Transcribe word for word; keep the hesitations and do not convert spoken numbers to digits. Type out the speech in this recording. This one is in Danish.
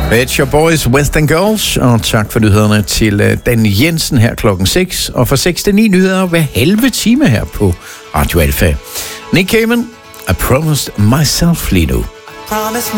It's your boys, Western Girls, og tak for nyhederne til Dan Jensen her klokken seks, og fra seks til ni nyheder hver halve time her på Radio Alfa. Nick Cayman, I promised myself lige nu.